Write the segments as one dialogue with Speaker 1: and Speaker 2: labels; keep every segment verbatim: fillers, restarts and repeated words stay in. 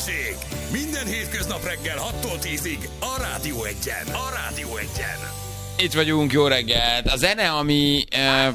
Speaker 1: Balázsék! Minden hétköznap reggel hattól tízig a Rádió Egyen. A Rádió Egyen.
Speaker 2: Itt vagyunk, jó reggelt. A zene, ami... Uh...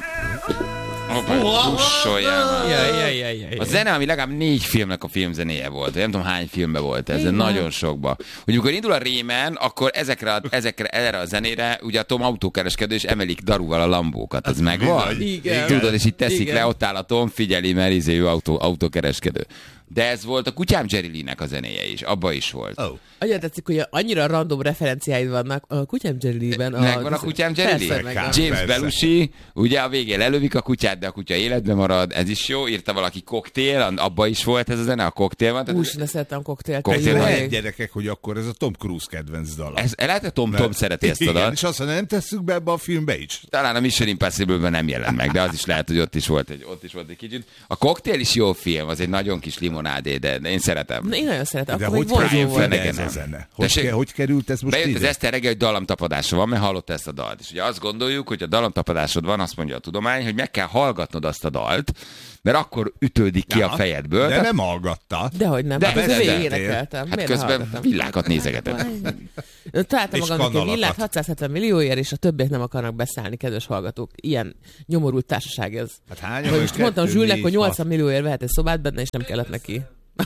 Speaker 2: Kussoljál már. A zene, ami legalább négy filmnek a filmzenéje volt. Nem tudom, hány filmben volt ez, de nagyon sokba. Hogy amikor indul a Rémen, akkor ezekre, a, ezekre erre a zenére ugye a Tom autókereskedő, és emelik darúval a lambókat. Az megvan?
Speaker 3: Igen.
Speaker 2: Tudod, és itt teszik
Speaker 3: Igen.
Speaker 2: le, ott áll a Tom, figyeli, mert izé ő autó, autókereskedő. De ez volt a Kutyám Jerry Lee-nek a zenéje is, abba is volt.
Speaker 3: Oh. Annyira tetszik, hogy annyira random referenciáid vannak a Kutyám Jerry Lee-ben. A...
Speaker 2: Megvan a Kutyám Jerry Lee?
Speaker 3: Persze,
Speaker 2: James Belushi, ugye a végén lelövik a kutyát, de a kutya életben marad, ez is jó. Írta valaki Koktél, abba is volt ez a zene, a Koktél van.
Speaker 3: Hús, ne szeretem koktélt.
Speaker 2: Koktél van.
Speaker 4: Lehet, gyerekek, hogy akkor ez a Tom Cruise kedvenc dala.
Speaker 2: Ez, lehet, hogy Tom, Tom szereti ezt a dalt.
Speaker 4: És azt mondja, nem tesszük be ebbe a filmbe is.
Speaker 2: Talán a Mission Impossible-ben nem jelent meg, de az is lehet, hogy ott is volt egy, ott is volt egy kicsit. A Koktél is jó film, az egy nagyon kis limonádé, de én szeretem.
Speaker 3: Na, én nagyon szeretem.
Speaker 4: De
Speaker 3: Akkor
Speaker 4: hogy
Speaker 3: még vonzó
Speaker 4: került
Speaker 3: volt.
Speaker 4: ez a zene? Hogy, ke, hogy került ez most
Speaker 2: Bejött
Speaker 4: ide?
Speaker 2: az Eszter reggel, hogy dallamtapadása van, mert hallotta ezt a dalt. És ugye azt gondoljuk, hogy a dallamtapadásod van, azt mondja a tudomány, hogy meg kell hallgatnod azt a dalt, mert akkor ütődik ki
Speaker 4: ja,
Speaker 2: a fejedből.
Speaker 4: De
Speaker 2: Tehát...
Speaker 4: nem hallgatta.
Speaker 3: Dehogy nem,
Speaker 2: De
Speaker 3: de közben
Speaker 2: de-
Speaker 3: végig énekeltem.
Speaker 2: Hát
Speaker 3: Miért
Speaker 2: közben
Speaker 3: hallgatom?
Speaker 2: villákat nézegetett.
Speaker 3: Találtam
Speaker 4: És
Speaker 3: magamnak egy
Speaker 4: kanalakat.
Speaker 3: villát hatszázhetven millióért, és a többiek nem akarnak beszállni, kedves hallgatók. Ilyen nyomorult társaság ez.
Speaker 4: Hát hány
Speaker 3: Vagy
Speaker 4: vagy?
Speaker 3: most mondtam Zsülnek, hogy nyolcvan millióért vehet egy szobát benne, és nem kellett neki.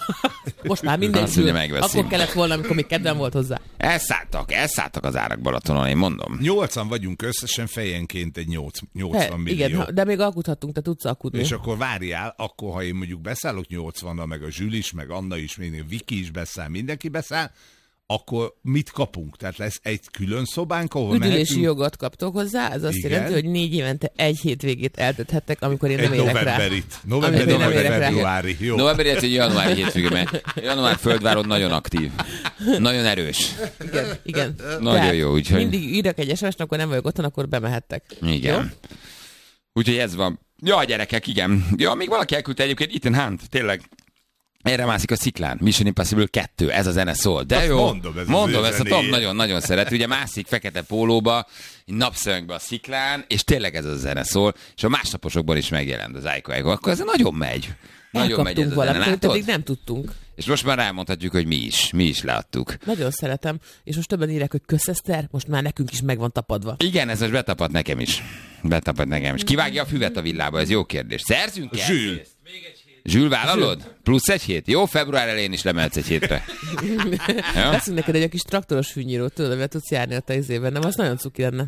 Speaker 3: Most már minden
Speaker 2: Azt mondja,
Speaker 3: Zsül.
Speaker 2: megveszi.
Speaker 3: Akkor kellett volna, amikor még kedvem volt hozzá.
Speaker 2: Elszálltak, elszálltak az árak Balatonon, én mondom.
Speaker 4: Nyolcan vagyunk összesen, fejenként egy nyolc,
Speaker 3: He,
Speaker 4: nyolcvan millió.
Speaker 3: igen, de még alkuthattunk, te tudsz alkudni.
Speaker 4: És akkor várjál, akkor ha én mondjuk beszállok nyolcvannal, meg a Zsül is, meg Anna is, még Viki is beszáll, mindenki beszáll, akkor mit kapunk? Tehát lesz egy külön szobánk, ahol
Speaker 3: Üdülési
Speaker 4: mehetünk?
Speaker 3: jogot kaptok hozzá, ez azt
Speaker 4: Igen.
Speaker 3: jelenti, hogy négy évente egy hétvégét eltölthettek, amikor én nem
Speaker 4: Egy
Speaker 3: érek rá.
Speaker 4: novemberit.
Speaker 3: Amikor
Speaker 4: November,
Speaker 3: én nem
Speaker 4: november,
Speaker 3: érek rá.
Speaker 4: februári. Jó.
Speaker 2: November, illetve januári hétvége, mert január földváron nagyon aktív. Nagyon erős.
Speaker 3: Igen, igen.
Speaker 2: Nagyon
Speaker 3: Tehát
Speaker 2: jó, úgyhogy...
Speaker 3: mindig írok egy es em es-t, akkor nem vagyok otthon, akkor bemehettek.
Speaker 2: Igen. Úgyhogy ez van. Ja, gyerekek, igen. Ja, még valaki elküldte egyébként Ethan Hunt, tényleg. Erre mászik a sziklán. Mission Impossible kettő, ez a zene szól. De
Speaker 4: Azt
Speaker 2: jó,
Speaker 4: mondom, ez az
Speaker 2: mondom
Speaker 4: ő
Speaker 2: ezt a Tom
Speaker 4: zenéje.
Speaker 2: nagyon-nagyon szeret. Ugye mászik fekete pólóba, napszöveggbe a sziklán, és tényleg ez a zene szól, és a másnaposokban is megjelent az Aiko Aiko. Akkor ez nagyon megy. Nagyon megy ez
Speaker 3: Elkaptunk
Speaker 2: a zene,
Speaker 3: valamit, amit
Speaker 2: látod?
Speaker 3: eddig nem tudtunk.
Speaker 2: És most már rámondhatjuk, hogy mi is. Mi is leadtuk.
Speaker 3: Nagyon szeretem, és most többen írják, hogy kösz Eszter, most már nekünk is meg van tapadva.
Speaker 2: Igen, ez most betapad nekem is. Betapad nekem is. Kivágja a füvet a villába? Ez jó kérdés. Szerzünk el?
Speaker 4: Zsül.
Speaker 2: Zsül, vállalod? Plusz egy hét? Jó, február elején is lemehetsz egy hétre. Ja?
Speaker 3: Veszünk neked egy kis traktoros fűnyírót, tudod, amivel tudsz járni a te izében, nem? Az nagyon cuki lenne.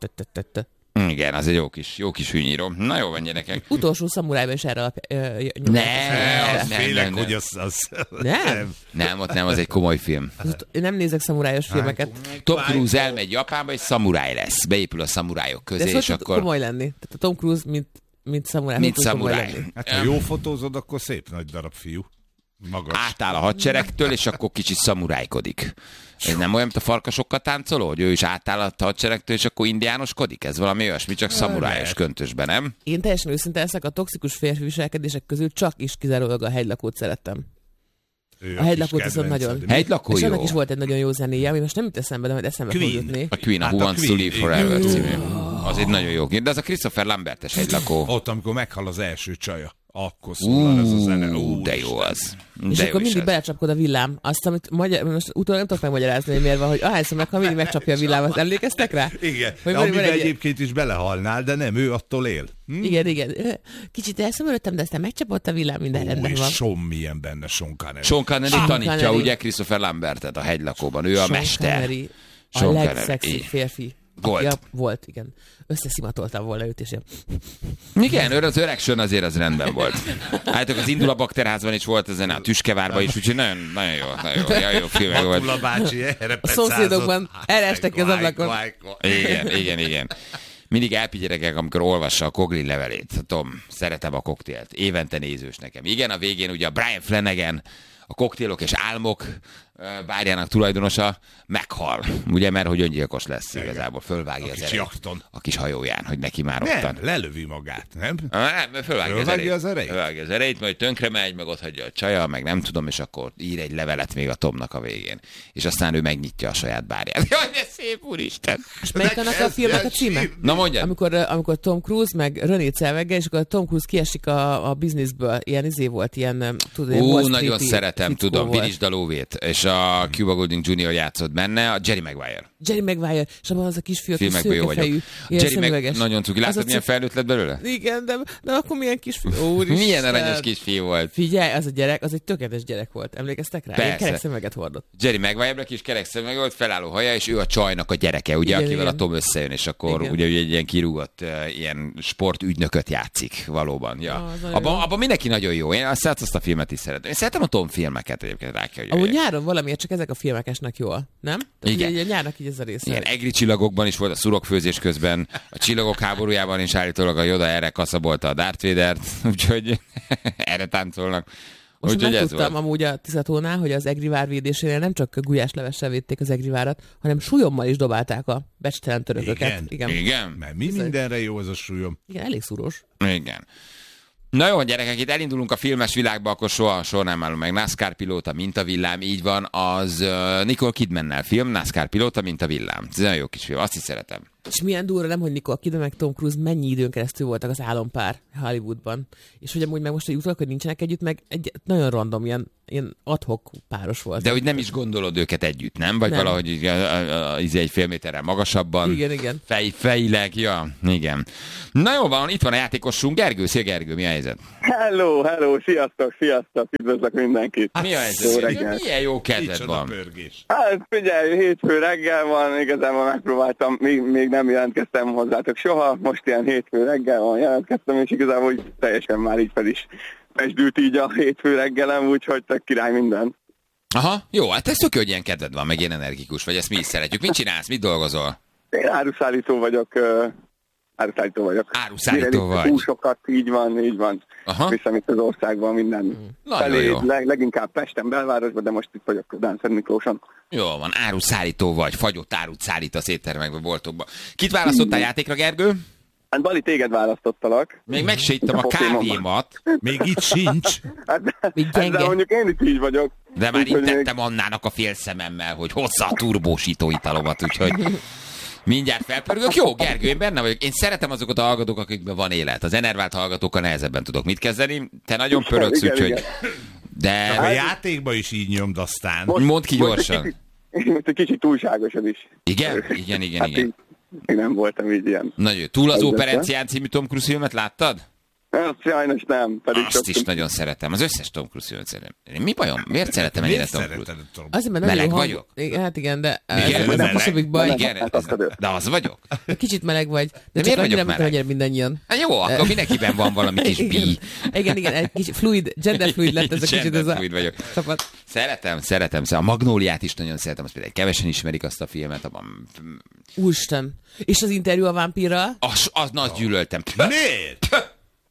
Speaker 2: Igen, az egy jó kis, jó kis hűnyíró. Na jó van, gyerekek.
Speaker 3: Utolsó szamurájban is erre alapja, ö,
Speaker 2: Ne,
Speaker 3: nyomják.
Speaker 4: Az
Speaker 2: nem,
Speaker 4: félek,
Speaker 2: nem, nem.
Speaker 4: hogy az... az
Speaker 3: Nem?
Speaker 2: Nem, ott nem, az egy komoly film.
Speaker 3: Az- Én nem nézek szamurájos filmeket.
Speaker 2: Tom Cruise elmegy Japánba, és szamuráj lesz. Beépül a szamurájok
Speaker 3: De
Speaker 2: közé,
Speaker 3: ez hogy
Speaker 2: és
Speaker 3: tud
Speaker 2: akkor...
Speaker 3: komoly lenni? Tehát a Tom Cruise, mint, mint szamuráj.
Speaker 2: Mint
Speaker 3: hogy tud komoly
Speaker 2: szamuráj.
Speaker 3: lenni?
Speaker 4: Hát ha jó fotózod, akkor szép nagy darab fiú. Magas.
Speaker 2: Átáll a hadseregtől, és akkor kicsit szamurájkodik. Ez nem olyan, mint a farkasokkal táncoló, hogy ő is átáll a hadseregtől, és akkor indiánoskodik? Ez valami olyasmi, csak szamurájos köntösben, nem?
Speaker 3: Én teljesen őszinte leszek, a toxikus férfi viselkedések közül csak is kizárólag a hegylakót szerettem.
Speaker 4: Ő
Speaker 3: A
Speaker 4: kis
Speaker 3: hegylakót viszont
Speaker 4: kedvenced.
Speaker 3: nagyon.
Speaker 2: Hegylakó
Speaker 3: És
Speaker 2: jó.
Speaker 3: annak is volt egy nagyon jó zenéje, ami most nem jut eszembe, de majd eszembe fog
Speaker 4: Queen.
Speaker 3: jutni.
Speaker 2: A Queen, a
Speaker 4: Hát
Speaker 2: Who
Speaker 4: a
Speaker 2: Wants to
Speaker 4: Queen,
Speaker 2: Live
Speaker 4: igen.
Speaker 2: Forever című. Az egy nagyon jó. De az a Christopher Lambertes hegylakó.
Speaker 4: Ott, amikor meghal az első csaja, akkor szólal ez a zene.
Speaker 2: Ú, de
Speaker 4: Isten.
Speaker 2: jó az.
Speaker 3: És
Speaker 2: De jó
Speaker 3: akkor
Speaker 2: is
Speaker 3: mindig
Speaker 2: az.
Speaker 3: belecsapkod a villám. Azt, amit magyar, most utólag nem tudok megmagyarázni, hogy miért van, hogy ahányszor meghal, mindig megcsapja a villámat. Emlékeztek rá?
Speaker 4: Igen,
Speaker 3: Hogy
Speaker 4: de
Speaker 3: van-
Speaker 4: amiben
Speaker 3: van egy-
Speaker 4: egyébként is belehalnál, de nem, ő attól él. Hm?
Speaker 3: Igen, igen. Kicsit elszomorodtam, de aztán megcsapott a villám, minden
Speaker 4: Ó,
Speaker 3: rendben
Speaker 4: és
Speaker 3: van.
Speaker 4: Sean milyen benne, Sean Connery.
Speaker 2: Sean Connery
Speaker 3: Sean
Speaker 2: tanítja
Speaker 3: Connery.
Speaker 2: ugye Christopher Lambertet a hegylakóban. Ő a
Speaker 3: Sean
Speaker 2: mester.
Speaker 3: Connery, a
Speaker 2: Sean Connery,
Speaker 3: legszexibb
Speaker 2: így.
Speaker 3: férfi.
Speaker 2: Volt.
Speaker 3: Ja, volt, igen. Összeszimatoltam volna őt, és ilyen.
Speaker 2: Igen, ő az öreg Sean azért az rendben volt. Hát az Indula Bakterházban is volt ezen, a Tüskevárban is, úgyhogy nagyon, nagyon jó, nagyon jó, nagyon jó filmek volt.
Speaker 4: Attila bácsi erre
Speaker 3: A szomszédokban elestek ki az ablakon.
Speaker 2: Igen, igen, igen. Mindig elpigyerekek, amikor olvassa a Coughlin levelét. Tom, szeretem a koktélt. Évente nézős nekem. Igen, a végén ugye a Brian Flanagan, a koktélok és álmok bárjának tulajdonosa meghal, ugye, mert hogy öngyilkos lesz igazából, fölvágja az erejét a kis hajóján, hogy neki már
Speaker 4: nem,
Speaker 2: ottan.
Speaker 4: lelövi magát, nem?
Speaker 2: Nem, fölvágja, az erejét.
Speaker 4: az erejét.
Speaker 2: Fölvágja az erejét, majd tönkre megy, meg ott hagyja a csaja, meg nem tudom, és akkor ír egy levelet még a Tomnak a végén. És aztán ő megnyitja a saját bárját. Jaj, de szép, úristen!
Speaker 3: És melyik annak a filmnek a címe?
Speaker 2: Na mondjad!
Speaker 3: Amikor, amikor Tom Cruise meg René Zellweger, és akkor Tom Cruise kiesik a, a bizniszből. Ilyen izé volt, ilyen... Tudod,
Speaker 2: Ú, nagyon szeretem, tudom, Vinisd a lóvét, és a Cuba Gooding junior játszott benne, a Jerry Maguire.
Speaker 3: Jerry Maguire, és abban az a kisfiú, aki
Speaker 2: szőkefejű,
Speaker 3: Jerry
Speaker 2: Maguire nagyon cuki. Láttad, milyen felnőtt lett belőle?
Speaker 3: Igen, de, de akkor milyen kisfiú. Úristen.
Speaker 2: Milyen aranyos kisfiú volt.
Speaker 3: Figyelj, az a gyerek, az egy tökéletes gyerek volt. Emlékeztek rá? Persze. Kerek szemüveget hordott.
Speaker 2: Jerry Maguire-nek is kerek szemüveg volt, felálló haja, és ő a csajnak a gyereke, ugye, igen, akivel igen. a Tom összejön, és akkor igen. ugye egy ilyen kirúgott uh, ilyen sportügynököt játszik valóban. Ja. Ah, abban abba mindenki nagyon jó. Én azt, azt a filmet is szeretem. Én szeretem a Tom filmeket egyébként, rá kell, hogy
Speaker 3: amúgy nyáron valamiért csak ezek a filmek esnek jól, nem? Tehát igen. Ugye, nyárnak így ez a része.
Speaker 2: Igen, egri csillagokban is volt a szurokfőzés közben, a csillagok háborújában is állítólag a Yoda erre kaszabolta a Darth Vadert, úgyhogy erre táncolnak.
Speaker 3: Most úgy, megtudtam amúgy a Tizatónál, hogy az egri vár védésénél nem csak gulyáslevessel védték az egri várat, hanem súlyommal is dobálták a becstelen törököket.
Speaker 2: Igen, igen. igen.
Speaker 4: Mert mi mindenre jó az a súlyom?
Speaker 3: Igen, elég szúrós.
Speaker 2: Igen. Na jó, gyerekek, itt elindulunk a filmes világba, akkor soha, soha nem állunk meg. NASCAR pilóta, mint a villám, így van, az uh, Nicole Kidmannel film, NASCAR pilóta, mint a villám. Ez nagyon jó kis film, azt is szeretem.
Speaker 3: És milyen durva, nem, hogy Nicole Kidman meg Tom Cruise mennyi időn keresztül voltak az álompár Hollywoodban. És hogy amúgy meg most, hogy utalak, hogy nincsenek együtt, meg egy nagyon random, ilyen, ilyen ad-hoc páros volt.
Speaker 2: De hogy nem is gondolod őket együtt, nem? Vagy nem. Valahogy így, a, a, így egy fél méterrel magasabban.
Speaker 3: Igen, igen.
Speaker 2: Fej, fejleg, ja, igen. Na jó van, itt van a játékosunk, Gergő. Szia Gergő, mi a helyzet?
Speaker 5: Hello, hello, sziasztok, sziasztok, üdvözlök mindenkit.
Speaker 2: Hát, mi a helyzet? Milyen jó kedved van.
Speaker 4: Pörgés.
Speaker 5: Hát figyelj, hétfő reggel van, igazából megpróbáltam, még, még nem jelentkeztem hozzátok soha, most ilyen hétfő reggel van, jelentkeztem, és igazából úgy teljesen már így fel is pesdült így a hétfő reggelem, úgyhogy tök király minden.
Speaker 2: Aha, jó, hát ez tök, hogy ilyen kedved van, meg ilyen energikus, vagy ezt mi is szeretjük. Mit csinálsz, mit dolgozol?
Speaker 5: Én áruszállító vagyok, uh, áruszállító vagyok.
Speaker 2: Áruszállító vagy.
Speaker 5: Húsokat, így van, így van. Viszem itt az országban minden
Speaker 2: hmm.
Speaker 5: felé, leg, leginkább Pesten, belvárosban, de most itt vagyok Dánszert Miklóson.
Speaker 2: Jó van, áruszállító vagy, fagyott árut szállítasz éttermekbe, boltokba. Kit választottál hmm. játékra, Gergő?
Speaker 5: Hát Bali, téged választottalak.
Speaker 2: Még meg se ittam a, a kávémat.
Speaker 4: Még itt sincs.
Speaker 5: Hát, hát de mondjuk én itt így vagyok.
Speaker 2: De már itt tettem még... Annának a fél szememmel, hogy hozza a turbósító italomat, úgyhogy mindjárt felpörgök. Jó, Gergő, én benne vagyok. Én szeretem azokat a hallgatók, akikben van élet. Az enervált hallgatókkal nehezebben tudok mit kezdeni. Te nagyon pörögsz, úgyhogy... De...
Speaker 4: A játékba is így nyomd aztán.
Speaker 2: Most, Mondd ki gyorsan.
Speaker 5: Most egy kicsit túlságosod is.
Speaker 2: Igen? Igen, igen,
Speaker 5: hát
Speaker 2: igen.
Speaker 5: Így, én nem voltam így ilyen.
Speaker 2: Nagyon. Túl az Operencián című Tom Cruise filmet láttad?
Speaker 5: Azt sajnos nem. Pedig
Speaker 2: azt is nagyon szeretem. Az összes Tom Cruise filmet szeretem. Mi bajom? Miért szeretem ennyire Tom Cruise?
Speaker 3: Azért, mert
Speaker 2: meleg
Speaker 3: hang...
Speaker 2: vagyok?
Speaker 3: Hát igen, de...
Speaker 2: Igen,
Speaker 3: ez nem a baj.
Speaker 2: Igen, de az vagyok.
Speaker 3: Kicsit meleg vagy. De,
Speaker 2: de miért vagyok meleg?
Speaker 3: Hogy mindannyian.
Speaker 2: Hát jó, akkor mindenkiben van valami kis bí.
Speaker 3: Igen, igen, egy kis fluid, genderfluid lett ez a kicsit ez a csapat.
Speaker 2: Szeretem, szeretem. A Magnóliát is nagyon szeretem. Azt például kevesen ismerik azt a filmet.
Speaker 3: Úristen. És az interjú a vámpírral?
Speaker 2: Az, az, na, azt gyűlöltem.
Speaker 4: Miért?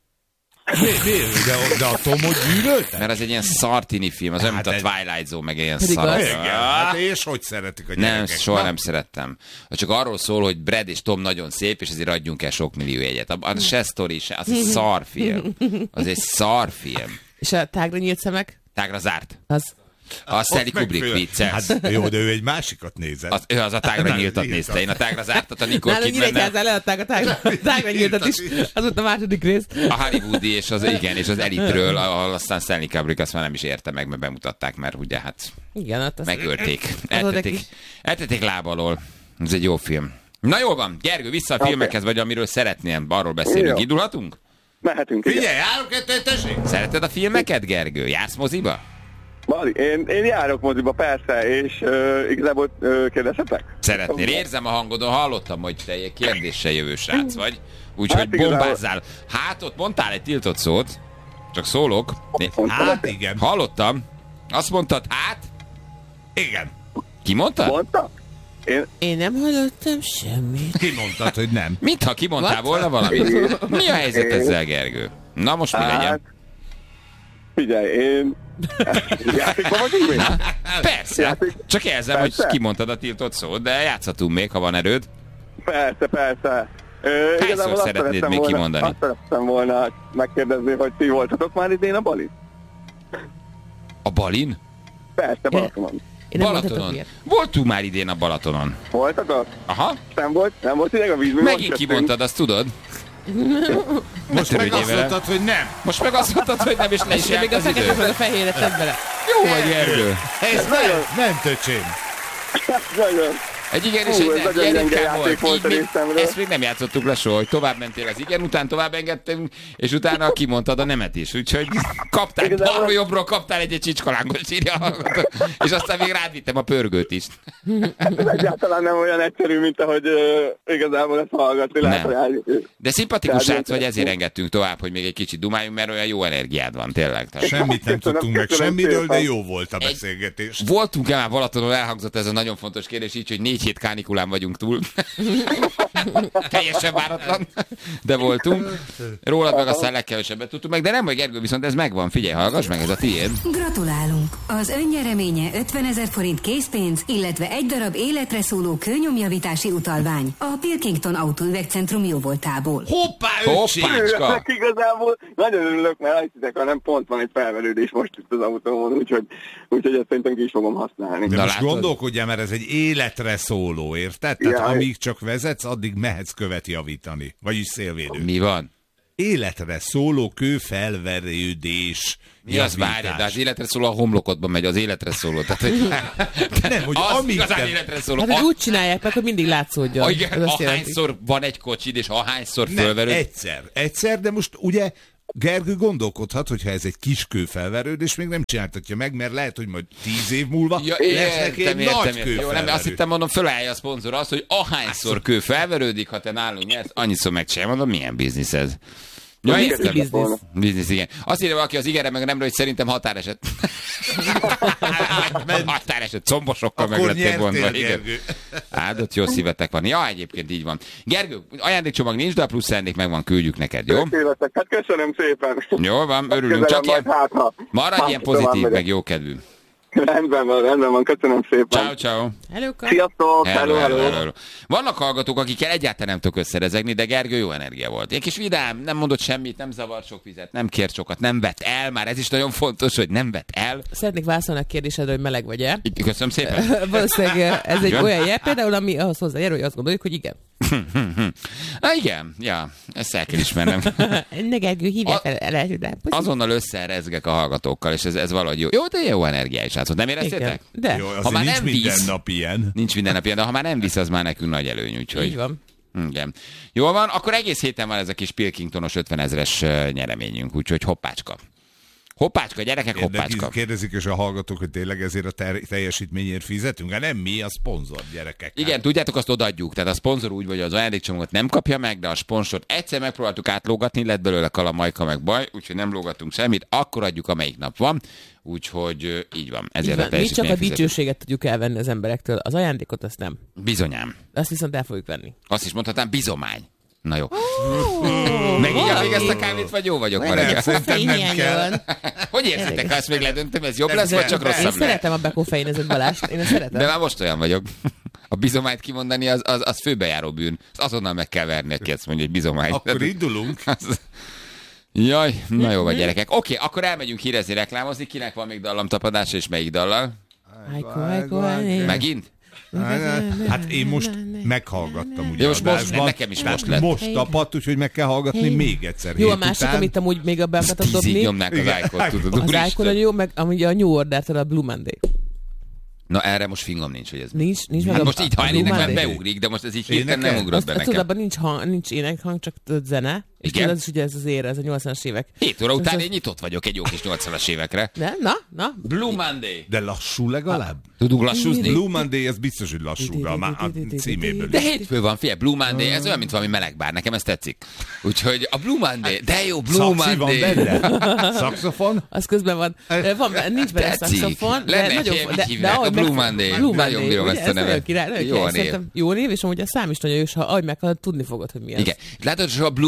Speaker 4: Miért? Miért? De, de a Tomot gyűlölte?
Speaker 2: Mert az egy ilyen szartini film, az olyan, mint a Twilight Zone, meg ilyen
Speaker 3: szar.
Speaker 4: Hát és hogy szeretik a gyerekek?
Speaker 2: Nem, soha na? nem szerettem. Csak arról szól, hogy Brad és Tom nagyon szép, és ezért adjunk el sok millió jegyet. Az se sztori, se, az egy szarfilm. Az egy szarfilm.
Speaker 3: És a tágra nyílt szemek?
Speaker 2: Tágra zárt.
Speaker 3: Az...
Speaker 2: A Stanley Kubrick vicces.
Speaker 4: Hát jó, de ő egy másikat nézett.
Speaker 2: Az, ő az a tágra nyíltat nézte. Én a tágra zártat, a Nicole Kidmannel.
Speaker 3: Nálunk leadták a tágra, tágra nyíltat is. Az volt a második rész.
Speaker 2: A Hollywoodi és az, igen, és az Elitről, ahol aztán Stanley Kubrick azt már nem is érte meg, mert bemutatták, mert ugye hát
Speaker 3: igen, hát
Speaker 2: megölték. Eltették, eltették láb alól. Ez egy jó film. Na jó van, Gergő, vissza a okay. filmekhez, vagy amiről szeretnél, arról beszélünk. Indulhatunk?
Speaker 5: Mehetünk.
Speaker 4: Figyelj, járok egy tessék!
Speaker 2: Szereted a filmeket, Gergő? Jársz moziba?
Speaker 5: Bali, én, én járok moziba, persze, és uh, igazából uh, kérdezhetek?
Speaker 2: Szeretnél. Érzem a hangodon, hallottam, hogy te egy kérdéssel jövő srác vagy. Úgyhogy hát bombázzál. Hát ott mondtál egy tiltott szót, csak szólok.
Speaker 4: Hát igen.
Speaker 2: Hallottam. Azt mondtad, hát?
Speaker 4: Igen.
Speaker 2: Ki mondta?
Speaker 5: Mondta? Én...
Speaker 3: Én nem hallottam semmit.
Speaker 4: Ki mondtad, hogy nem?
Speaker 2: Mintha kimondtál volna valamit. Mi a helyzet ezzel, Gergő? Na most mi
Speaker 5: hát,
Speaker 2: legyen?
Speaker 5: Figyelj, én... Játékban vagyunk még?
Speaker 2: Persze.
Speaker 5: Játék...
Speaker 2: Csak érzem,
Speaker 5: Persze.
Speaker 2: hogy kimondtad a tiltott szót, de játszhatunk még, ha van erőd.
Speaker 5: Persze, persze. Ö,
Speaker 2: Hányszor
Speaker 5: igazából azt
Speaker 2: szeretnéd
Speaker 5: szerettem
Speaker 2: még
Speaker 5: volna,
Speaker 2: kimondani?
Speaker 5: Azt szerettem volna megkérdezni, hogy ti voltatok már idén a Balin?
Speaker 2: A Balin?
Speaker 5: Persze, Balatonon.
Speaker 3: Én nem
Speaker 2: Balatonon.
Speaker 3: mondhatok ilyet.
Speaker 2: Voltunk már idén a Balatonon.
Speaker 5: Voltatok?
Speaker 2: Aha.
Speaker 5: Nem volt? Nem volt ideg a vízből?
Speaker 2: Megint kimondtad, azt tudod?
Speaker 4: Most meg
Speaker 2: törődjél
Speaker 4: azt
Speaker 2: vele.
Speaker 4: mondtad, hogy nem.
Speaker 2: Most meg azt mondtad, hogy nem, és le is
Speaker 3: És még
Speaker 2: járt
Speaker 3: a
Speaker 2: az idő.
Speaker 3: fekete meg a fehérre tedd bele.
Speaker 2: Jó vagy, Gergő.
Speaker 4: Ez nem, nem töcsém.
Speaker 5: Nagyon.
Speaker 2: Egy igen és
Speaker 5: Hú,
Speaker 2: egy
Speaker 5: ez
Speaker 2: nem.
Speaker 5: nagyon
Speaker 2: Ilyen
Speaker 5: gyenge
Speaker 2: ritkán
Speaker 5: játék
Speaker 2: volt.
Speaker 5: volt
Speaker 2: Így
Speaker 5: a
Speaker 2: még,
Speaker 5: részemről.
Speaker 2: ezt még nem játszottuk le soha, hogy tovább mentél az igen, után tovább engedtünk, és utána kimondtad a nemet is. Úgyhogy kaptál,
Speaker 5: Igazából-
Speaker 2: balról-jobbról kaptál egy-egy csicskalángot, írja a hallgató. És aztán még rád vittem a pörgőt is.
Speaker 5: Ez egyáltalán nem olyan egyszerű, mint ahogy uh, igazából ezt hallgatni. Lehet,
Speaker 2: Nem.
Speaker 5: hogy áll-
Speaker 2: De szimpatikus
Speaker 5: Tehát
Speaker 2: srác vagy,
Speaker 5: én-
Speaker 2: ezért engedtünk tovább, hogy még egy kicsit dumáljunk, mert olyan jó energiád van, tényleg. Tehát
Speaker 4: Semmit nem
Speaker 5: Köszönöm,
Speaker 4: tudtunk meg
Speaker 5: köszönöm
Speaker 4: semmiről, de
Speaker 5: szépen.
Speaker 4: jó volt a beszélgetés.
Speaker 2: voltunk-e már Balatonon, elhangzott ez a nagyon fontos kérdés, így, hogy négy hét kánikulán vagyunk túl. Teljesen váratlan, de voltunk. Rólad meg aztán legkevesebbet tudtuk meg, de nem vagy, Gergő, viszont ez megvan. Figyelj, hallgass meg, ez a tiéd.
Speaker 6: Gratulálunk! Az önnyereménye ötvenezer forint készpénz, illetve egy darab életre szóló kőnyomjavítási utalvány a Pilkington Autóüvegcentrum jóvoltából.
Speaker 4: Hoppá, öcsém!
Speaker 2: Hoppácska!
Speaker 5: Ennek igazából nagyon örülök, mert azt hiszek, hanem pont van egy felverődés most itt az autómon, úgyhogy, úgyhogy ezt szerintem ki is fogom használni.
Speaker 4: De
Speaker 2: Na,
Speaker 4: most
Speaker 2: látod?
Speaker 4: gondolkodjál, mert ez egy életre szóló, érted? Tehát
Speaker 5: Jaj.
Speaker 4: amíg csak vezetsz, addig mehetsz követ javítani. Vagyis szélvédő.
Speaker 2: Mi van?
Speaker 4: Életre szóló kőfelverődés.
Speaker 2: Mi az, várj, de az életre szóló a homlokodban megy, az életre szóló. Tehát, hogy
Speaker 4: Nem, hogy
Speaker 2: az
Speaker 4: amíg
Speaker 2: igazán
Speaker 4: te-
Speaker 2: életre szóló.
Speaker 3: Hát, hogy
Speaker 2: A,
Speaker 3: úgy csinálják meg, hogy mindig látszódjon.
Speaker 2: a,
Speaker 3: Ez
Speaker 2: igen,
Speaker 3: azt jelenti.
Speaker 2: ahányszor van egy kocsid, és ahányszor
Speaker 4: Nem,
Speaker 2: fölverőd.
Speaker 4: egyszer. Egyszer, de most ugye Gergő gondolkodhat, hogyha ez egy kis kőfelverődés, még nem csináltatja meg, mert lehet, hogy majd tíz év múlva
Speaker 2: Ja,
Speaker 4: lesz neki egy
Speaker 2: értem,
Speaker 4: nagy
Speaker 2: értem, értem. Jó, nem,
Speaker 4: kőfelverődés.
Speaker 2: azt hittem, mondom, fölállja a szponzor azt, hogy ahányszor kő felverődik, ha te nálunk nyersz, annyiszor megcsinálj. Mondom, milyen biznisz ez? Ja,
Speaker 3: Biznisz,
Speaker 2: értem.
Speaker 3: biznisz.
Speaker 2: Biznisz, igen. Azt írja valaki az igenre, meg nemre, hogy szerintem határeset. határeset, combosokkal meg
Speaker 4: Akkor
Speaker 2: lettél vonva.
Speaker 4: nyertél,
Speaker 2: Igen.
Speaker 4: Gergő.
Speaker 2: Áldott jó szívetek van. Ja, egyébként így van. Gergő, ajándékcsomag nincs, de a plusz ajándék megvan, küldjük neked, jó?
Speaker 5: Életek. Hát köszönöm szépen.
Speaker 2: Jó van, örülünk.
Speaker 5: Közelem
Speaker 2: Csak ilyen,
Speaker 5: majd, hát, ha-
Speaker 2: maradj
Speaker 5: ha
Speaker 2: ilyen
Speaker 5: tovább
Speaker 2: pozitív,
Speaker 5: megyek.
Speaker 2: meg jókedvű.
Speaker 5: Rendben van, rendben van, köszönöm szépen.
Speaker 2: Ciao, ciao.
Speaker 3: Hello,
Speaker 5: Sziasztok,
Speaker 2: Hello,
Speaker 5: hello,
Speaker 2: hello,
Speaker 5: hello.
Speaker 2: hello. Vannak hallgatók, akikkel egyáltalán nem tudok összerezegni, de Gergő jó energia volt. Egy kis vidám, nem mondott semmit, nem zavart sok vizet, nem kért sokat, nem vett el, már ez is nagyon fontos, hogy nem vett el.
Speaker 3: Szeretnék válaszolni a kérdésedre, hogy meleg vagy-e.
Speaker 2: Így, köszönöm szépen.
Speaker 3: Valószínűleg ez egy
Speaker 2: Igen?
Speaker 3: olyan jel például, ami ahhoz hozzájárul, hogy azt gondoljuk, hogy igen.
Speaker 2: Na igen, ja, ezt el kell ismernem.
Speaker 3: Ne Gergő, hívják
Speaker 2: A-
Speaker 3: fel, el,
Speaker 2: Azonnal összerezgek a hallgatókkal, és ez, ez valahogy jó. Jó, de jó energia is látszod. Nem éreztétek?
Speaker 3: De,
Speaker 4: Jó,
Speaker 2: Ha
Speaker 4: azért
Speaker 2: már
Speaker 4: nincs
Speaker 2: nem
Speaker 4: minden
Speaker 2: víz.
Speaker 4: nap ilyen.
Speaker 2: Nincs minden nap ilyen, de ha már nem visz, az már nekünk nagy előny, úgyhogy...
Speaker 3: így van.
Speaker 2: Igen. Jól van, akkor egész héten van ez a kis Pilkingtonos ötvenezres nyereményünk, úgyhogy hoppácska. Hoppácska, gyerekek, hoppácska.
Speaker 4: Kérdezik, kérdezik és a hallgatók, hogy tényleg ezért a ter- teljesítményért fizetünk? Hát nem mi, a szponzor, gyerekek.
Speaker 2: Igen, tudjátok, azt odaadjuk. Tehát a szponzor úgy, hogy az ajándékcsomagot nem kapja meg, de a sponsort egyszer megpróbáltuk átlógatni, lett belőle kalamajka meg baj, úgyhogy nem lógatunk semmit, akkor adjuk, amelyik nap van. Úgyhogy ö, így van. Ezért
Speaker 3: Így
Speaker 2: a
Speaker 3: van. Mi csak a
Speaker 2: teljesítményt fizetünk.
Speaker 3: dicsőséget tudjuk elvenni az emberektől. Az ajándékot azt nem.
Speaker 2: Bizonyám.
Speaker 3: Azt viszont el fogjuk venni.
Speaker 2: Azt is mondhatnám, bizomány. Na jó. Megígyam még ezt a kávét, vagy jó vagyok ma
Speaker 4: Nem,
Speaker 2: reggel?
Speaker 4: szerintem nem kell.
Speaker 2: Hogy érzitek, ha ezt még ledöntöm, ez jobb
Speaker 4: Nem
Speaker 2: lesz, vagy
Speaker 4: kell.
Speaker 2: csak
Speaker 3: Én
Speaker 2: rosszabb lesz?
Speaker 3: szeretem a bekofeinezett Balást. Én ezt szeretem.
Speaker 2: De már most olyan vagyok. A bizományt kimondani, az, az, az főbejáró bűn. Azt azonnal meg kell verni, aki ezt mondja, hogy bizomány.
Speaker 4: Akkor indulunk.
Speaker 2: Az... Jaj, na jó vagy gyerekek. Oké, akkor elmegyünk hírezni, reklámozni. Kinek van még dallamtapadása, és melyik dallal?
Speaker 3: Ajko, ajko, ajko.
Speaker 2: Megint?
Speaker 4: Hát én most meghallgattam ugye
Speaker 2: Jó, most most,
Speaker 4: adásban.
Speaker 2: nekem is most
Speaker 4: Tehát
Speaker 2: lett.
Speaker 4: Most tapadt, úgyhogy meg kell hallgatni még egyszer.
Speaker 3: Jó, a
Speaker 4: hét
Speaker 3: másik,
Speaker 4: után.
Speaker 3: amit amúgy még be akartam
Speaker 2: Tízig
Speaker 3: dobni.
Speaker 2: nyomnák az
Speaker 4: Igen.
Speaker 2: ájkot, tudod.
Speaker 3: Az
Speaker 2: Úristen.
Speaker 3: Icon nagyon jó, meg amúgy a New Order-től a Blue Monday.
Speaker 2: Na erre most fingom nincs, hogy ez mi.
Speaker 3: Nincs, nincs meg
Speaker 2: Hát
Speaker 3: a,
Speaker 2: most így
Speaker 3: a Blue
Speaker 2: hajléknek már
Speaker 3: Monday.
Speaker 2: beugrik, de most ez így hirtelen
Speaker 4: Énekel?
Speaker 2: nem ugrott
Speaker 3: Azt,
Speaker 2: be
Speaker 3: azt tudod,
Speaker 2: nekem.
Speaker 3: abban nincs, hang, nincs énekhang, csak tudod, zene. És
Speaker 2: Igen?
Speaker 3: tudod, az is ugye ez az ér, ez a nyolcvanas évek.
Speaker 2: Hét óra
Speaker 3: És
Speaker 2: után
Speaker 3: az-
Speaker 2: én nyitott vagyok egy jó kis nyolcvanas évekre.
Speaker 3: Ne? Na, na.
Speaker 2: Blue Monday.
Speaker 4: De lassú legalább?
Speaker 2: Tudunk lassúzni?
Speaker 4: Blue Monday, ez biztos, hogy lassú, de már a címéből
Speaker 2: De
Speaker 4: is.
Speaker 2: hétfő van, figyelj, Blue Monday, ez olyan, mint valami melegbár, nekem ez tetszik. Úgyhogy a Blue Monday, de jó, Blue
Speaker 4: Szaxi van
Speaker 2: Monday.
Speaker 4: benne? Szaxofon?
Speaker 3: Az közben van. Van, nincs benne
Speaker 2: Tetszik.
Speaker 3: szaxofon,
Speaker 2: Lenne
Speaker 3: de
Speaker 2: egy
Speaker 3: nagyon...
Speaker 2: helyen,
Speaker 3: de-
Speaker 2: mit
Speaker 3: de
Speaker 2: hívnák?
Speaker 3: ahogy
Speaker 2: A Blue
Speaker 3: meg-
Speaker 2: Monday.
Speaker 3: Blue
Speaker 2: Nagyon
Speaker 3: Monday,
Speaker 2: bírom
Speaker 3: ugye?
Speaker 2: ezt a nevet.
Speaker 3: nagyon király, nagyon
Speaker 2: Jó
Speaker 3: király.
Speaker 2: a név.
Speaker 3: Szerintem jó név, és amúgy a szám is nagyon jó, és ha ahogy meghallod, tudni fogod, hogy mi az.
Speaker 2: Igen. Látod, hogy a Blue ugye angol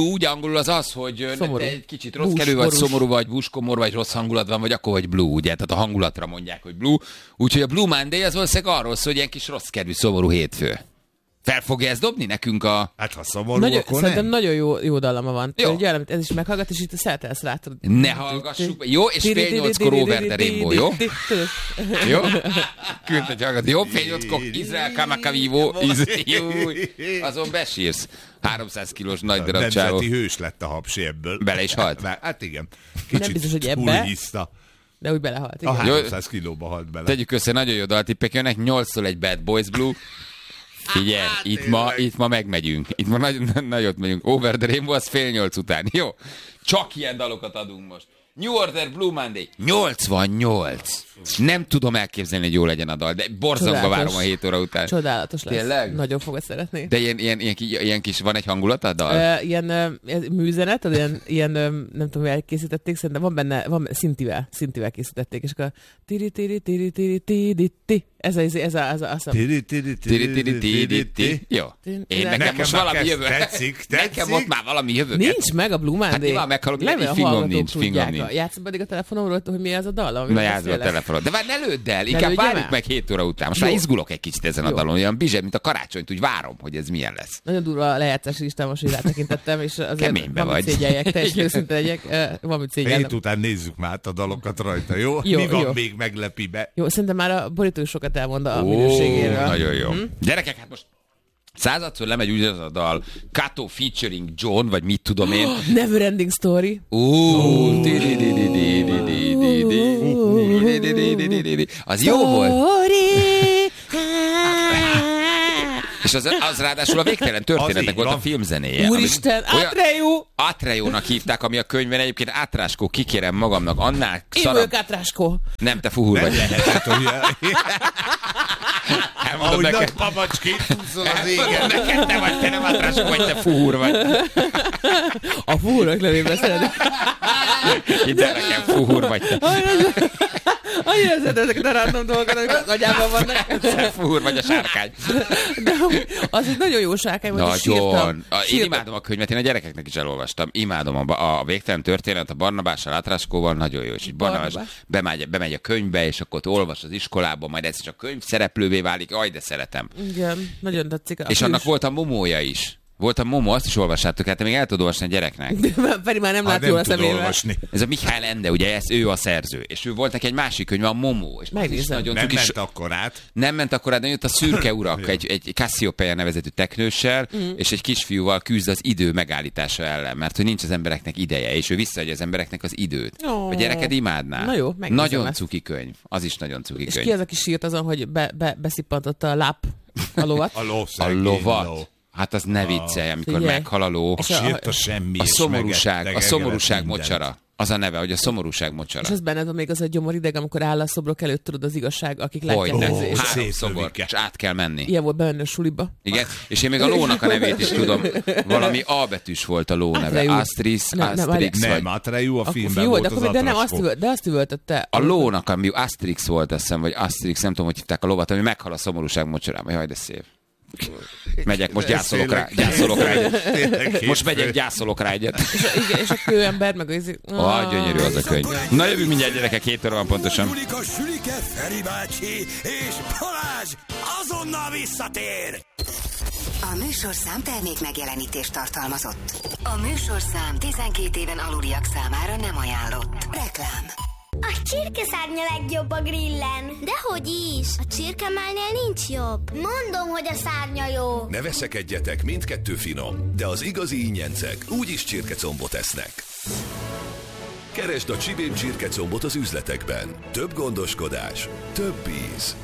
Speaker 2: angolul az az, hogy
Speaker 3: szomorú.
Speaker 2: Te egy kicsit rossz kedvű vagy, szomorú vagy, búskomor vagy, rossz hangulat van, vagy akkor vagy blue, ugye? Tehát a hangulatra mondják, hogy blue. Úgyhogy a Blue Monday az valószínűleg arról szól, hogy ilyen kis rossz kedvű, szomorú hétfő. Fel fogja ezt dobni nekünk a...
Speaker 4: Hát ha szomorú,
Speaker 3: Nagyon,
Speaker 4: akkor
Speaker 3: szerintem
Speaker 4: nem.
Speaker 3: nagyon jó, jó dallama van.
Speaker 2: Jó.
Speaker 3: Ugye, amit ez is meghallgat, és itt szeretelsz rá. Tudod.
Speaker 2: Ne hallgassuk. Jó, és fél nyolckor Over the Rainbow, jó? Jó? Küld, hogy hallgat. Jó, fél nyolckor Izrael Kamakavivo. Azon besírsz. háromszáz kilós nagy darab csávó.
Speaker 4: Nemzeti hős lett a Hapsi ebből.
Speaker 2: Bele is halt?
Speaker 4: Hát igen. Kicsit
Speaker 3: Nem biztos, hogy ebbe.
Speaker 4: túlhiszta.
Speaker 3: De úgy belehalt.
Speaker 4: A
Speaker 3: Igen.
Speaker 4: háromszáz kilóba halt bele.
Speaker 2: Tegyük össze, nagyon jó daltippek jönnek, nyolctól egy Bad Boys Blue. Figyelj, itt ma, itt ma megmegyünk. Itt ma nagy, nagyot megyünk. Over the Rainbow, az fél nyolc után. Jó? Csak ilyen dalokat adunk most. New Order Blue Monday. nyolcvannyolc. Nem tudom elképzelni, hogy jó legyen a dal, de borzasztóan várom a hét óra után.
Speaker 3: Csodálatos lesz.
Speaker 2: Tényleg?
Speaker 3: Nagyon fogod szeretni.
Speaker 2: De ilyen, ilyen, ilyen, ilyen kis, van egy hangulata a dal?
Speaker 3: Uh, ilyen uh, műzenet, ilyen, ilyen um, nem tudom, hogy elkészítették, szerintem van benne, van szintivel, szintivel készítették, és akkor tiri tiri tiri tiri tiri tiri ez a, ez a, ez a, azt
Speaker 4: Tiri, tiri,
Speaker 2: Tiri, tiri, tiri, tiri. Jó. Én nekem most valami jövő.
Speaker 4: Tetszik,
Speaker 2: Nekem ott már valami jövő.
Speaker 3: Nincs meg a Blue Monday.
Speaker 2: Hát nyilván meghalok,
Speaker 3: Nem
Speaker 2: így
Speaker 3: a
Speaker 2: fingom
Speaker 3: hallgatók
Speaker 2: nincs, fingom
Speaker 3: tudják.
Speaker 2: nincs.
Speaker 3: Játszom pedig a telefonomról, hogy mi az a dal.
Speaker 2: Na játszom a telefonon. De várj, ne lődd el, inkább
Speaker 3: lődjem
Speaker 2: várjuk
Speaker 3: el?
Speaker 2: meg hét óra után. Most
Speaker 3: Jó.
Speaker 2: már izgulok egy kicsit ezen a
Speaker 3: Jó.
Speaker 2: dalon, olyan bizseb, mint a karácsonyt, úgy várom, hogy ez milyen lesz.
Speaker 3: Nagyon durva a lejátszási listám, most, hogy rátekintettem, és azért
Speaker 2: Keménybe
Speaker 3: van,
Speaker 2: vagy.
Speaker 3: mit szégyeljek, teljesen őszinte legyek, van, mit szégyellem.
Speaker 4: Hét után nézzük már át a dalokat rajta, jó?
Speaker 3: Jó,
Speaker 4: Mi van
Speaker 3: jó.
Speaker 4: még meglepibe?
Speaker 3: Jó, szerintem már a borító is sokat elmond a
Speaker 2: Ó,
Speaker 3: minőségéről.
Speaker 2: nagyon jó.
Speaker 3: Hm?
Speaker 2: Gyerekek, hát most századszor lemegy úgy az a dal, Kato featuring John, vagy mit tudom én.
Speaker 3: Never Ending Story.
Speaker 2: Ó, az jó volt. És az, az ráadásul a végtelen történetek
Speaker 4: Az
Speaker 2: volt
Speaker 4: így
Speaker 2: a
Speaker 4: van.
Speaker 2: filmzenéje.
Speaker 3: Úristen,
Speaker 2: Olyan-
Speaker 3: Atreyu!
Speaker 2: Atrejónak hívták, ami a könyvben egyébként Átráskó, kikérem magamnak, annál
Speaker 3: Én
Speaker 2: szarabb.
Speaker 3: vagyok Átráskó.
Speaker 2: Nem, te fuhúr vagy.
Speaker 4: Lehetett, hogy
Speaker 2: Elmondom
Speaker 4: ahogy
Speaker 2: neked.
Speaker 4: nagy pamacskét húzol az
Speaker 2: Igen,
Speaker 4: égen.
Speaker 2: neked te vagy, te nem Átráskó vagy, te fuhúr vagy.
Speaker 3: A fúrok levében szeretik.
Speaker 2: Ide nekem fuhúr vagy te.
Speaker 3: Annyira szeretem ezeket a random dolgokat, amik az agyában vannak.
Speaker 2: Te fuhúr vagy a sárkány.
Speaker 3: De az egy nagyon jó sárkány volt, és sírtam.
Speaker 2: Nagyon. A- Én
Speaker 3: Sírtam.
Speaker 2: imádom a könyvet, én a gyerekeknek is elolvastam. Imádom a, ba- a végtelen történet a Barnabással, Átráskóval, nagyon jó. És így Barnabás
Speaker 3: Barnabás.
Speaker 2: bemegy, bemegy a könyvbe, és akkor ott olvas az iskolában, majd ez csak könyv szereplővé válik. Aj, de szeretem.
Speaker 3: Igen, nagyon tetszik. A
Speaker 2: És
Speaker 3: fős.
Speaker 2: annak volt a momója is. Volt a momó, azt is olvassátok, hát te még el tudod olvasni a gyereknek.
Speaker 3: Pedig már nem
Speaker 4: Hát
Speaker 3: lát jól
Speaker 4: nem
Speaker 3: a
Speaker 4: tud
Speaker 3: szemével.
Speaker 4: olvasni.
Speaker 2: Ez a Mihály Ende, ugye ez, ő a szerző. És ő volt neki egy másik könyve, a Momó. És az is
Speaker 3: Megnézem.
Speaker 2: nagyon
Speaker 4: Nem
Speaker 2: cuki,
Speaker 4: ment akkor át.
Speaker 2: nem ment akkor, de jött a szürke urak, egy, egy Cassiopeia nevezetű teknőssel, mm. és egy kisfiúval küzd az idő megállítása ellen, mert hogy nincs az embereknek ideje, és ő visszaadja az embereknek az időt.
Speaker 3: Ó.
Speaker 2: A gyereked imádná.
Speaker 3: Na jó, megnézem
Speaker 2: Nagyon
Speaker 3: ezt.
Speaker 2: cuki könyv. Az is nagyon cuki
Speaker 3: És
Speaker 2: könyv.
Speaker 3: ki az, aki sírt azon, hogy be, be, beszippantotta a láp a lovat?
Speaker 4: A ló
Speaker 2: A
Speaker 4: szegény
Speaker 2: lovat?
Speaker 4: ló.
Speaker 2: Hát az ne viccelj, amikor
Speaker 3: Figyelj.
Speaker 2: meghal a ló.
Speaker 3: És a-
Speaker 4: Sírt a semmi.
Speaker 2: A
Speaker 4: és
Speaker 2: szomorúság,
Speaker 4: megette,
Speaker 2: a szomorúság
Speaker 4: mindent.
Speaker 2: mocsara. Az a neve, hogy a szomorúság mocsara.
Speaker 3: És az benned van még az a gyomorideg, amikor áll a szobrok előtt, tudod, az igazság, akik látják
Speaker 2: Hogyne.
Speaker 3: az
Speaker 4: Ó,
Speaker 3: és
Speaker 2: Három
Speaker 4: szép
Speaker 2: szobor,
Speaker 4: rövike.
Speaker 2: és át kell menni.
Speaker 3: ilyen volt bemenni a suliba.
Speaker 2: Igen, és én még a lónak a nevét is tudom. Valami A betűs volt a ló neve.
Speaker 3: Atreyu.
Speaker 2: Asterix,
Speaker 3: Nem, nem,
Speaker 2: Asterix vagy.
Speaker 4: Nem, Atreyu a
Speaker 3: Akkor
Speaker 4: filmben
Speaker 3: fiú
Speaker 4: volt
Speaker 3: de,
Speaker 4: az
Speaker 3: akkor, de nem, azt,
Speaker 4: Atraskó.
Speaker 3: üvölt, de azt üvöltötte.
Speaker 2: A lónak, ami Asterix volt, azt hiszem, vagy Asterix, nem tudom, hogy hívták a lovat, ami meghal a szomorúság mocsorába. Jaj, de szép. Megyek, most gyászolok rá, gyászolok rá egyet.
Speaker 4: Tényleg
Speaker 2: Most megyek,
Speaker 4: hétfő.
Speaker 2: gyászolok rá egyet.
Speaker 3: És, a- igen, és a kőember, meg az...
Speaker 2: Ah, gyönyörű az a könyv. Na jövünk mindjárt, gyerekek, hét óra van pontosan.
Speaker 1: Julika, Sülike, Feri bácsi és Balázs azonnal visszatér!
Speaker 6: A műsorszám termék megjelenítést tartalmazott. A műsorszám tizenkét éven aluliak számára nem ajánlott. Reklám.
Speaker 7: A csirkeszárnya legjobb a grillen. Dehogy is. A csirkemálnél nincs jobb. Mondom, hogy a szárnya jó.
Speaker 8: Ne veszekedjetek, mindkettő finom, de az igazi ingyencek úgyis csirkecombot esznek. Keresd a Csibém csirkecombot az üzletekben. Több gondoskodás, több íz.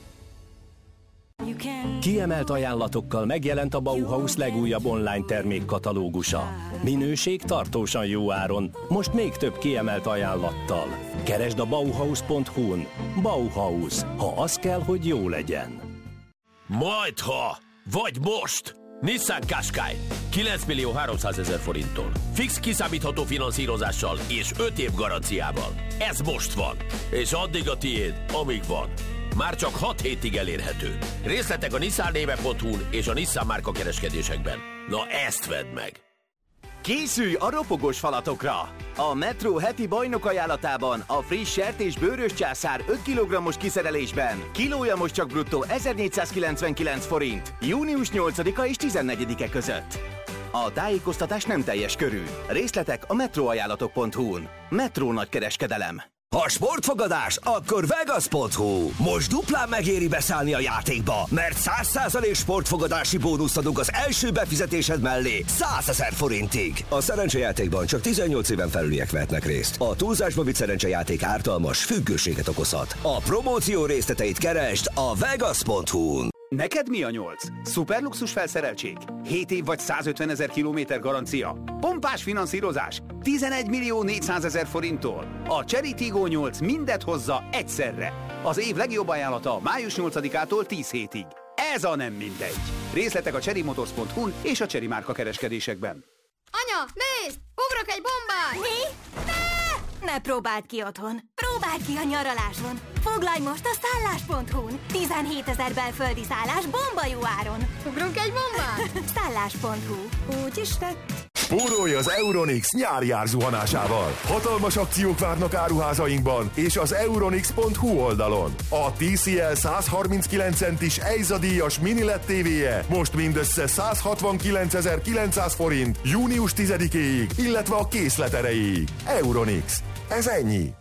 Speaker 9: Kiemelt ajánlatokkal megjelent a Bauhaus legújabb online termékkatalógusa. Minőség tartósan jó áron, most még több kiemelt ajánlattal. Keresd a bauhaus pont hu-n. Bauhaus, ha az kell, hogy jó legyen.
Speaker 10: Majdha, vagy most! Nissan Qashqai kilenc millió háromszázezer forinttól. Fix kiszámítható finanszírozással és öt év garanciával. Ez most van, és addig a tiéd, amíg van. Már csak hat hétig elérhető. Részletek a nissan néve pont hu-n és a Nissan márka kereskedésekben. Na ezt vedd meg!
Speaker 11: Készülj a ropogós falatokra! A Metro heti bajnok ajánlatában a friss sertés bőrös császár öt kilogrammos kiszerelésben kilója most csak bruttó ezernégyszázkilencvenkilenc forint, június nyolcadika és tizennegyedike között. A tájékoztatás nem teljes körű. Részletek a metroajánlatok pont hu-n. Metro nagykereskedelem.
Speaker 12: Ha sportfogadás, akkor Vegas pont hu. Most duplán megéri beszállni a játékba, mert száz százalék sportfogadási bónuszt adunk az első befizetésed mellé százezer forintig. A szerencsejátékban csak tizennyolc éven felüliek vehetnek részt. A túlzásba vitt szerencsejáték ártalmas, függőséget okozhat. A promóció részleteit keresd a Vegas pont hu-n.
Speaker 11: Neked mi a nyolc? Szuperluxus felszereltség? hét év vagy százötvenezer kilométer garancia? Pompás finanszírozás? tizenegy millió négyszázezer forinttól? A Chery Tiggo nyolc mindet hozza egyszerre. Az év legjobb ajánlata május nyolcadikától tíz hétig. Ez a nem mindegy. Részletek a chery motors pont hu-n és a Chery márka kereskedésekben.
Speaker 7: Anya, nézd! Ugrok egy bombát!
Speaker 13: Mi? Ne! Ne próbáld ki otthon. Próbáld ki a nyaraláson. Foglalj most a szállás pont hu-n. tizenhétezer belföldi szállás bomba jó áron.
Speaker 7: Ugrunk egy bombát?
Speaker 13: szállás pont hu. Úgy is lett.
Speaker 14: Spórolj az Euronix nyári árzuhanásával. Hatalmas akciók várnak áruházainkban és az euronix pont hu oldalon. A té cé el száz harminckilenc centis Eiza díjas mini led tévéje most mindössze százhatvankilencezer-kilencszáz forint június tizedikéig, illetve a készlet erejéig. Euronix. Ez ennyi.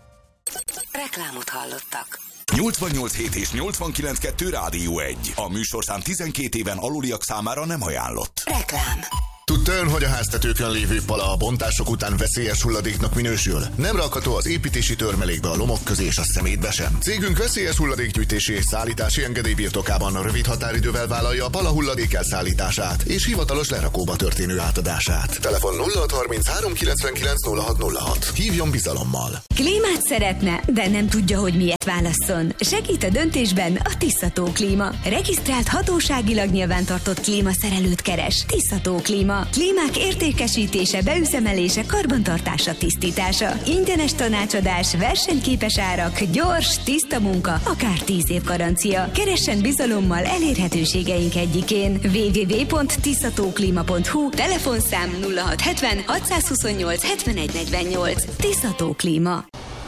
Speaker 6: Reklámot hallottak.
Speaker 1: nyolcvannyolc hét és nyolcvankilenc kettő Rádió egy. A műsorszám tizenkét éven aluliak számára nem ajánlott.
Speaker 6: Reklám.
Speaker 15: Tudta ön, hogy a háztetőkön lévő pala a bontások után veszélyes hulladéknak minősül? Nem rakható az építési törmelékbe, a lomok közé és a szemétbe sem. Cégünk veszélyes hulladékgyűjtési és szállítási engedély birtokában rövid határidővel vállalja a pala hulladék elszállítását és hivatalos lerakóba történő átadását. Telefon nulla hat harminchárom kilencvenkilenc nulla hat nulla hat. Hívjon bizalommal.
Speaker 6: Klímát szeretne, de nem tudja, hogy miért válasszon. Segít a döntésben a Tiszató Klíma. Regisztrált hatóságilag nyilvántartott klímaszerelőt keres. Tiszató Klíma. Klímák értékesítése, beüzemelése, karbantartása, tisztítása. Ingyenes tanácsadás, versenyképes árak, gyors, tiszta munka, akár tíz év garancia. Keressen bizalommal elérhetőségeink egyikén. double-u double-u double-u pont tiszatóklima pont hu. Telefonszám nulla hat hetven hatszázhuszonnyolc hetvenegy negyvennyolc. Tiszató Klíma.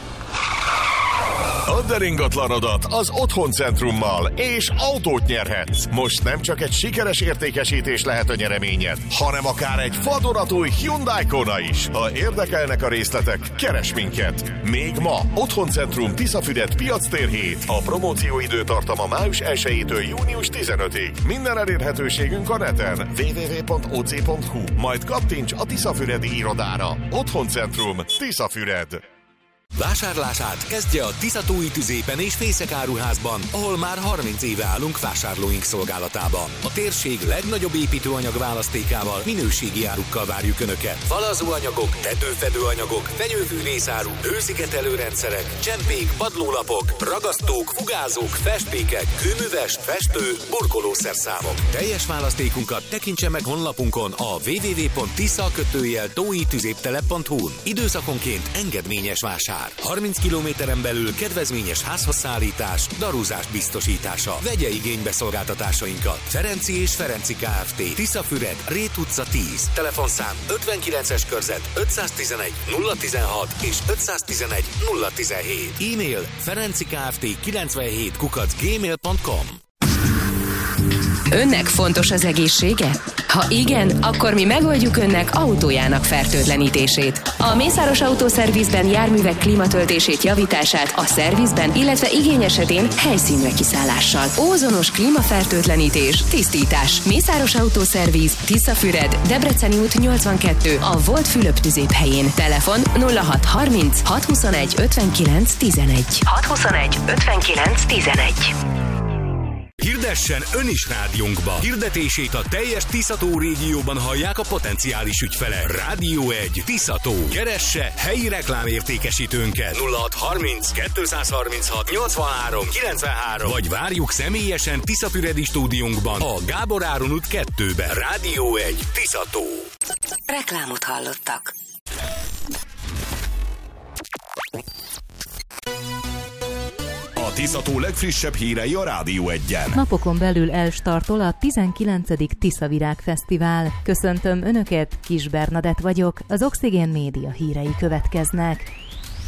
Speaker 14: Add el ingatlanodat az Otthoncentrummal, és autót nyerhetsz. Most nem csak egy sikeres értékesítés lehet a nyereményed, hanem akár egy vadonatúj Hyundai Kona is. Ha érdekelnek a részletek, keres minket. Még ma Otthoncentrum Tiszafüred piactér hét. A promóció időtartama május elsejétől június tizenötödikéig. Minden elérhetőségünk a neten double-u double-u double-u pont o c pont hu. Majd kattints a Tiszafüredi irodára. Otthoncentrum Tiszafüred.
Speaker 16: Vásárlását kezdje a Tiszatói Tüzépen és Fészek áruházban, ahol már harminc éve állunk vásárlóink szolgálatában. A térség legnagyobb építőanyag választékával, minőségi árukkal várjuk Önöket. Falazóanyagok, tetőfedőanyagok, fenyőfűrészáru, hőszigetelőrendszerek, csempék, padlólapok, ragasztók, fugázók, festmékek, kőműves, festő, burkolószerszámok. Teljes választékunkat tekintse meg honlapunkon a double-u double-u double-u pont tisza kötőjel tói tüzéptelep pont hu-n. Időszakonként engedményes vásár. harminc kilométeren belül kedvezményes házhozszállítás, darúzás biztosítása. Vegye igénybe szolgáltatásainkat. Ferenci és Ferenci Kft. Tiszafüred, Rét utca tíz. Telefonszám ötvenkilences körzet ötszáztizenegy nulla tizenhat és ötszáztizenegy nulla tizenhét. E-mail ferencikft kilencvenhét kukac gmail pont com.
Speaker 6: Önnek fontos az egészsége? Ha igen, akkor mi megoldjuk önnek autójának fertőtlenítését. A Mészáros Autószervizben járművek klímatöltését, javítását a szervizben, illetve igény esetén helyszínre kiszállással. Ózonos klímafertőtlenítés, tisztítás. Mészáros Autószerviz, Tiszafüred, Debreceni út nyolcvankettő, a Volt Fülöp helyén. Telefon nulla hat harminc hatszázhuszonegy ötvenkilenc tizenegy. hatszázhuszonegy ötvenkilenc tizenegy.
Speaker 16: Hirdessen ön is rádiónkba. Hirdetését a teljes Tiszató régióban hallják a potenciális ügyfelek. Rádió egy Tiszató. Keresse helyi reklámértékesítőnket nulla hat harminc kettőszázharminchat nyolcvanhárom kilencvenhárom vagy várjuk személyesen Tiszafüredi stúdiónkban a Gábor Áron út kettőben. Rádió egy Tiszató.
Speaker 6: Reklámot hallottak.
Speaker 8: A
Speaker 1: Tiszató legfrissebb hírei a Rádió Egyen.
Speaker 17: Napokon belül elstartol a tizenkilencedik Tiszavirág Fesztivál. Köszöntöm Önöket, Kis Bernadett vagyok, az Oxigén Média hírei következnek.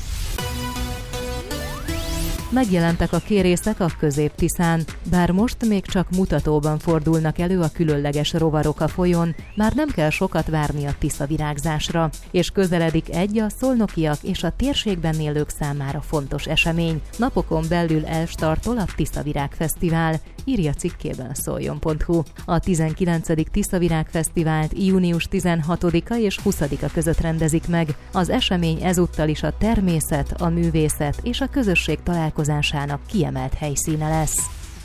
Speaker 17: Megjelentek a kérészek a Közép-Tiszán, bár most még csak mutatóban fordulnak elő a különleges rovarok a folyón, már nem kell sokat várni a tiszavirágzásra, és közeledik egy a szolnokiak és a térségben élők számára fontos esemény. Napokon belül elstartol a Tiszavirág Fesztivál, írja cikkében szoljon pont hu. A tizenkilencedik Tiszavirág Fesztivált június tizenhatodika és huszadika között rendezik meg. Az esemény ezúttal is a természet, a művészet és a közösség találkozásának kiemelt helyszíne lesz.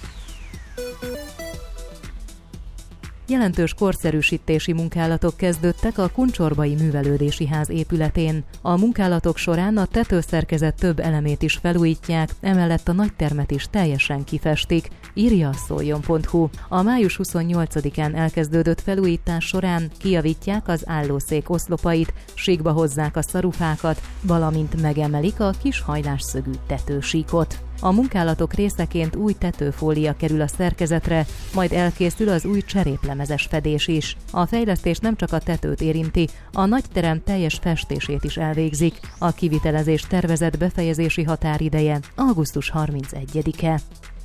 Speaker 17: Jelentős korszerűsítési munkálatok kezdődtek a Kuncsorbai Művelődési Ház épületén. A munkálatok során a tetőszerkezet több elemét is felújítják, emellett a nagytermet is teljesen kifestik, írja a szoljon pont hu. A május huszonnyolcadikán elkezdődött felújítás során kijavítják az állószék oszlopait, síkba hozzák a szarufákat, valamint megemelik a kis hajlásszögű tetősíkot. A munkálatok részeként új tetőfólia kerül a szerkezetre, majd elkészül az új cseréplemezes fedés is. A fejlesztés nem csak a tetőt érinti, a nagyterem teljes festését is elvégzik. A kivitelezés tervezett befejezési határideje augusztus harmincegyedike.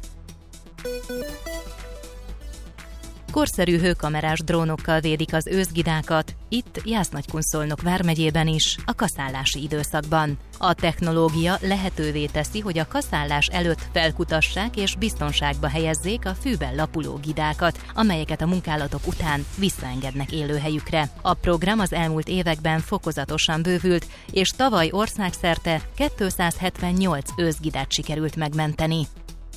Speaker 17: Korszerű hőkamerás drónokkal védik az őszgidákat, itt Jász-Nagykunszolnok vármegyében is, a kaszállási időszakban. A technológia lehetővé teszi, hogy a kaszállás előtt felkutassák és biztonságba helyezzék a fűben lapuló gidákat, amelyeket a munkálatok után visszaengednek élőhelyükre. A program az elmúlt években fokozatosan bővült, és tavaly országszerte kétszázhetvennyolc őszgidát sikerült megmenteni.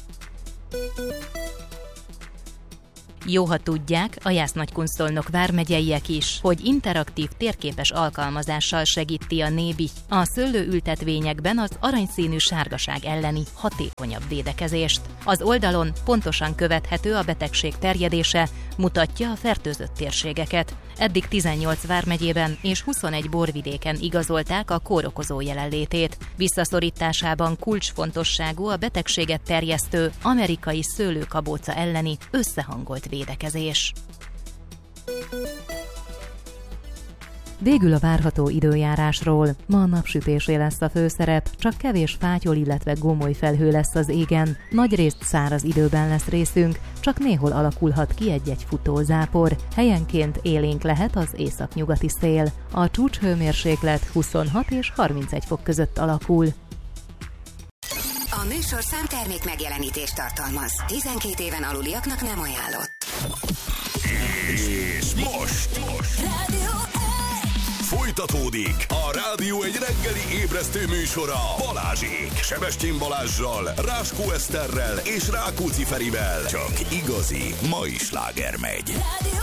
Speaker 17: Jó, ha tudják, a Jász-Nagykunszolnok vármegyeiek is, hogy interaktív térképes alkalmazással segíti a Nébi a szőlőültetvényekben az aranyszínű sárgaság elleni hatékonyabb védekezést. Az oldalon pontosan követhető a betegség terjedése, mutatja a fertőzött térségeket. Eddig tizennyolc vármegyében és huszonegy borvidéken igazolták a kórokozó jelenlétét. Visszaszorításában kulcsfontosságú a betegséget terjesztő amerikai szőlőkabóca elleni összehangolt védekezés. Végül a várható időjárásról. Ma a napsütésé lesz a főszerep, csak kevés fátyol, illetve gomoly felhő lesz az égen. Nagyrészt száraz időben lesz részünk, csak néhol alakulhat ki egy-egy futózápor. Helyenként élénk lehet az északnyugati szél. A csúcshőmérséklet huszonhat és harmincegy fok között alakul.
Speaker 18: A műsorszám termék megjelenítést tartalmaz. tizenkét éven aluliaknak nem ajánlott.
Speaker 1: És most, most.
Speaker 18: Rádió
Speaker 1: folytatódik a Rádió egy reggeli ébresztő műsora Balázsék. Sebestyén Balázssal, Ráskó Eszterrel és Rákóczi Ferivel. Csak igazi mai sláger megy.